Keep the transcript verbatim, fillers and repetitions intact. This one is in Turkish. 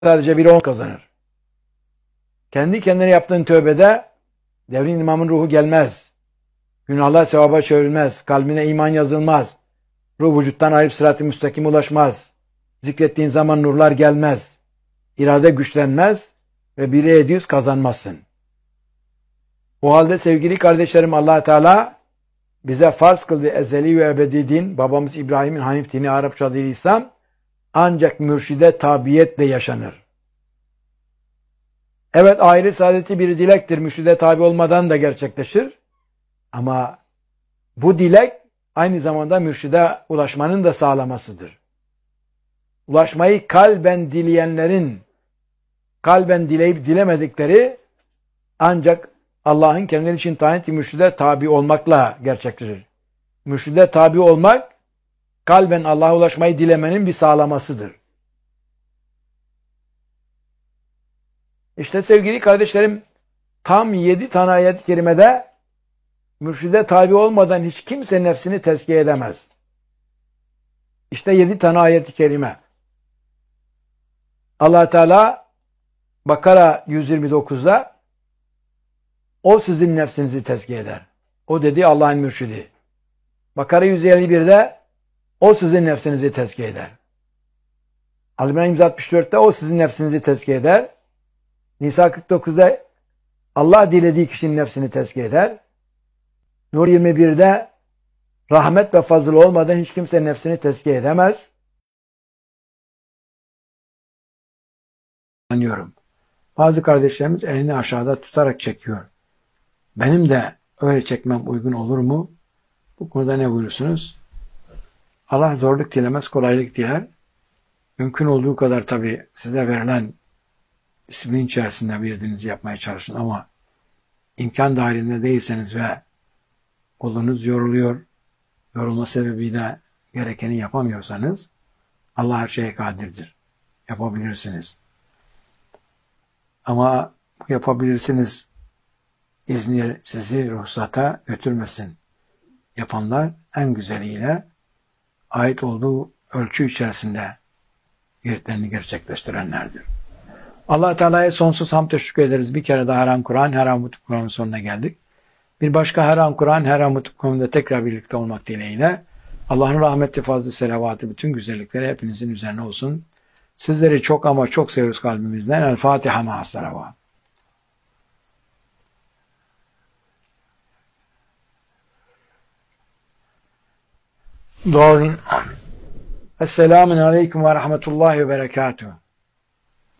sadece biri on kazanır. Kendi kendine yaptığın tövbede devrin imamın ruhu gelmez. Günahlar sevaba çevrilmez. Kalbine iman yazılmaz. Ruh vücuttan ayrıp sırat-ı müstakime ulaşmaz. Zikrettiğin zaman nurlar gelmez. İrade güçlenmez ve bire yedi yüz kazanmazsın. O halde sevgili kardeşlerim, Allah Teala bize farz kıldığı ezeli ve ebedi din, babamız İbrahim'in Hanif dini, Arapça dili İslam, ancak mürşide tabiyetle yaşanır. Evet, ahiret saadeti bir dilektir. Mürşide tabi olmadan da gerçekleşir. Ama bu dilek aynı zamanda mürşide ulaşmanın da sağlamasıdır. Ulaşmayı kalben dileyenlerin kalben dileyip dilemedikleri ancak Allah'ın kendileri için tayin ettiği mürşide tabi olmakla gerçekleşir. Mürşide tabi olmak kalben Allah'a ulaşmayı dilemenin bir sağlamasıdır. İşte sevgili kardeşlerim, tam yedi tane ayet-i kerimede mürşide tabi olmadan hiç kimse nefsini tezkiye edemez. İşte yedi tane ayet-i kerime. Allah Teala Bakara yüz yirmi dokuzda o sizin nefsinizi tezkiye eder. O dedi Allah'ın mürşidi. Bakara yüz elli birde o sizin nefsinizi tezkiye eder. Al-İmran yüz altmış dörtte o sizin nefsinizi tezkiye eder. Nisa kırk dokuzda Allah dilediği kişinin nefsini tezkiye eder. Nur yirmi birde rahmet ve fazıl olmadan hiç kimse nefsini tezkiye edemez. Anlıyorum. Bazı kardeşlerimiz elini aşağıda tutarak çekiyor. Benim de öyle çekmem uygun olur mu? Bu konuda ne buyurursunuz? Allah zorluk dilemez, kolaylık diler. Mümkün olduğu kadar tabii size verilen disiplin içerisinde bildiğinizi yapmaya çalışın ama imkan dahilinde değilseniz ve kolunuz yoruluyor, yorulma sebebiyle gerekeni yapamıyorsanız Allah her şeye kadirdir. Yapabilirsiniz. Ama bu yapabilirsiniz izni sizi ruhsata götürmesin. Yapanlar en güzeliyle ait olduğu ölçü içerisinde niyetlerini gerçekleştirenlerdir. Allah Teala'ya sonsuz hamd teşekkür ederiz. Bir kere daha Her An Kur'an, Her An Mutlu Kur'an'ın sonuna geldik. Bir başka Her An Kur'an, Her An Mutlu Kur'an'da tekrar birlikte olmak dileğiyle Allah'ın rahmeti, fazlı, selavatı, bütün güzellikleri hepinizin üzerine olsun. Sizleri çok ama çok seviyoruz kalbimizden. El Fatiha ma'as salavat. Doğru. Esselamun aleyküm ve rahmetullahi ve berekatuhu.